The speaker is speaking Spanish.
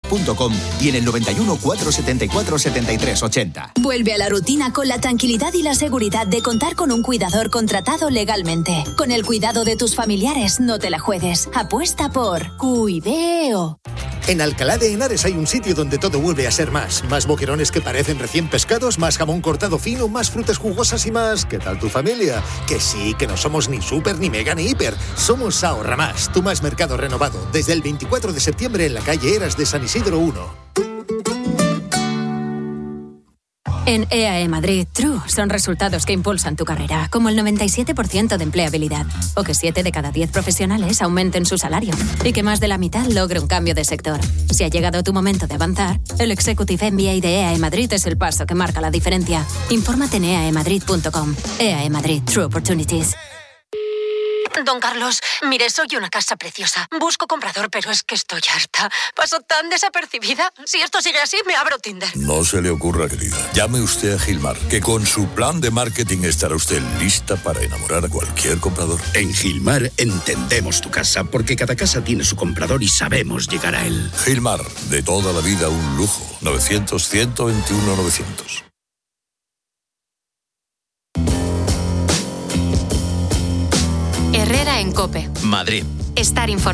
eaemadrid.com y en el 91 474 73 80. Vuelve a la rutina con la tranquilidad y la seguridad de contar con un cuidador contratado legalmente. Con el cuidado de tus familiares, no te la juegues. Apuesta por Cuideo. En Alcalá de Henares hay un sitio donde todo vuelve a ser más. Más boquerones que parecen recién pescados, más jamón cortado fino, más frutas jugosas y más. ¿Qué tal tu familia? Que sí, que no somos ni súper, ni mega, ni hiper. Somos Ahorra Más, tu más mercado renovado. Desde el 24 de septiembre en la calle Eras de San Isidro 1. En EAE Madrid, True son resultados que impulsan tu carrera, como el 97% de empleabilidad, o que 7 de cada 10 profesionales aumenten su salario, y que más de la mitad logre un cambio de sector. Si ha llegado tu momento de avanzar, el Executive MBA de EAE Madrid es el paso que marca la diferencia. Infórmate en eaemadrid.com. EAE Madrid, True Opportunities. Don Carlos, mire, soy una casa preciosa. Busco comprador, pero es que estoy harta. Paso tan desapercibida. Si esto sigue así, me abro Tinder. No se le ocurra, querida. Llame usted a Gilmar, que con su plan de marketing estará usted lista para enamorar a cualquier comprador. En Gilmar entendemos tu casa, porque cada casa tiene su comprador y sabemos llegar a él. Gilmar, de toda la vida un lujo. 900-121-900. Herrera en COPE. Madrid. Estar informado.